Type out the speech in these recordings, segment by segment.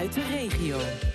uit de regio.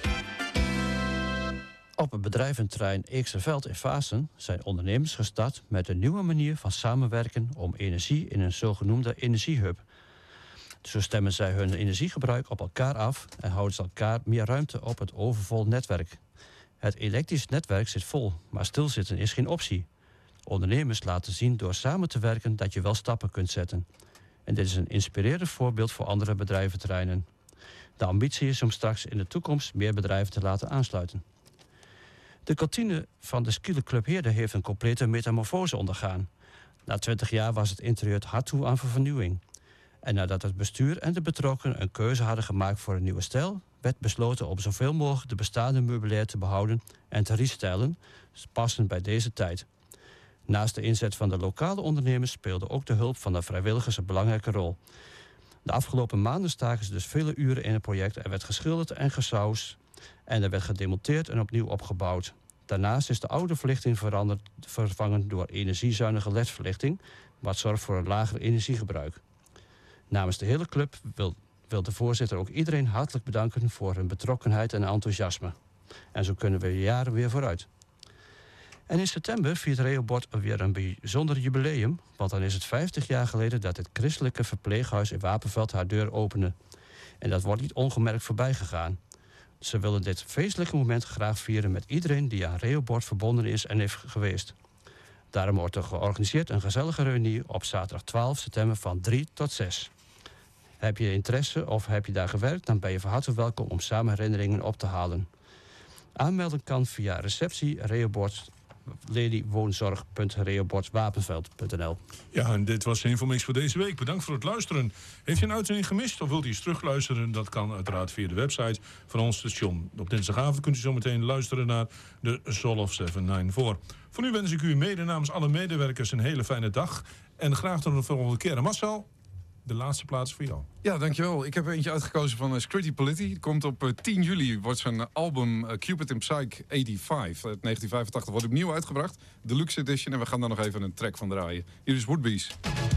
Op het bedrijventerrein Eeksterveld in Vaassen zijn ondernemers gestart met een nieuwe manier van samenwerken om energie in een zogenoemde energiehub. Zo stemmen zij hun energiegebruik op elkaar af en houden ze elkaar meer ruimte op het overvol netwerk. Het elektrisch netwerk zit vol, maar stilzitten is geen optie. Ondernemers laten zien door samen te werken dat je wel stappen kunt zetten. En dit is een inspirerend voorbeeld voor andere bedrijventerreinen. De ambitie is om straks in de toekomst meer bedrijven te laten aansluiten. De kantine van de skielerclub Heerde heeft een complete metamorfose ondergaan. Na 20 jaar was het interieur hard toe aan vernieuwing. En nadat het bestuur en de betrokkenen een keuze hadden gemaakt voor een nieuwe stijl, werd besloten om zoveel mogelijk de bestaande meubilair te behouden en te restylen, passend bij deze tijd. Naast de inzet van de lokale ondernemers speelde ook de hulp van de vrijwilligers een belangrijke rol. De afgelopen maanden staken ze dus vele uren in het project. Er werd geschilderd en gesausd en er werd gedemonteerd en opnieuw opgebouwd. Daarnaast is de oude verlichting vervangen door energiezuinige LED-verlichting, wat zorgt voor een lager energiegebruik. Namens de hele club wil de voorzitter ook iedereen hartelijk bedanken voor hun betrokkenheid en enthousiasme. En zo kunnen we jaren weer vooruit. En in september viert Rehoboth weer een bijzonder jubileum, want dan is het 50 jaar geleden dat het christelijke verpleeghuis in Wapenveld haar deur opende. En dat wordt niet ongemerkt voorbij gegaan. Ze willen dit feestelijke moment graag vieren met iedereen die aan Rehoboth verbonden is en heeft geweest. Daarom wordt er georganiseerd een gezellige reunie op zaterdag 12 september van 3 tot 6. Heb je interesse of heb je daar gewerkt, dan ben je van harte welkom om samen herinneringen op te halen. Aanmelden kan via receptie Rehoboth ladiewoonzorg.rehobothwapenveld.nl. Ja, en dit was de Infomix voor deze week. Bedankt voor het luisteren. Heeft u een uitzending gemist of wilt u eens terugluisteren? Dat kan uiteraard via de website van ons station. Op dinsdagavond kunt u zometeen luisteren naar de Soul of 794. Voor nu wens ik u mede namens alle medewerkers een hele fijne dag. En graag tot de volgende keer. En Marcel, de laatste plaats voor jou. Ja, dankjewel. Ik heb er eentje uitgekozen van Scritti Politti. Komt op 10 juli, wordt zijn album Cupid in Psych 85 uit 1985 wordt opnieuw uitgebracht. Deluxe edition. En we gaan daar nog even een track van draaien. Hier is Woodbees.